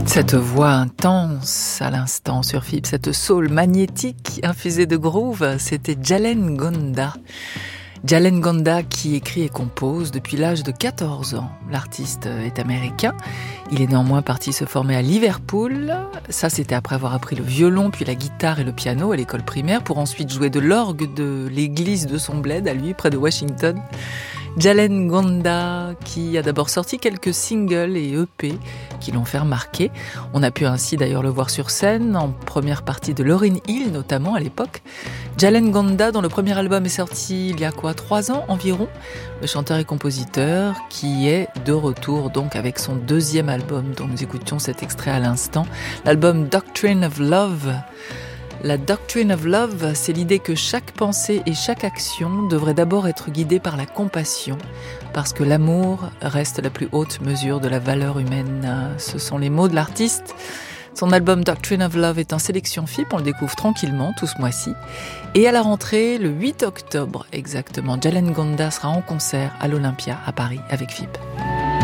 Cette voix intense à l'instant sur FIP, cette soul magnétique infusée de groove, c'était Jalen Gonda. Jalen Gonda qui écrit et compose depuis l'âge de 14 ans. L'artiste est américain. Il est néanmoins parti se former à Liverpool. Ça, c'était après avoir appris le violon, puis la guitare et le piano à l'école primaire, pour ensuite jouer de l'orgue de l'église de son bled, à lui, près de Washington. Jalen Gonda, qui a d'abord sorti quelques singles et EP qui l'ont fait remarquer. On a pu ainsi d'ailleurs le voir sur scène, en première partie de Lauryn Hill notamment à l'époque. Jalen Gonda, dont le premier album est sorti il y a 3 ans environ. Le chanteur et compositeur qui est de retour donc avec son deuxième album dont nous écoutions cet extrait à l'instant, l'album Doctrine of Love. La Doctrine of Love, c'est l'idée que chaque pensée et chaque action devrait d'abord être guidée par la compassion, parce que l'amour reste la plus haute mesure de la valeur humaine. Ce sont les mots de l'artiste. Son album Doctrine of Love est en sélection FIP, on le découvre tranquillement tout ce mois-ci. Et à la rentrée, le 8 octobre exactement, Jalen Gonda sera en concert à l'Olympia à Paris avec FIP.